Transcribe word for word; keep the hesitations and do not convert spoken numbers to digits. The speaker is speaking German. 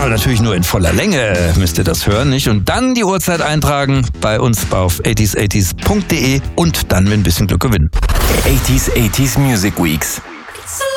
Aber natürlich nur in voller Länge müsst ihr das hören, nicht? Und dann die Uhrzeit eintragen bei uns auf achtziger achtziger punkt de und dann mit ein bisschen Glück gewinnen. achtziger achtziger Music Weeks.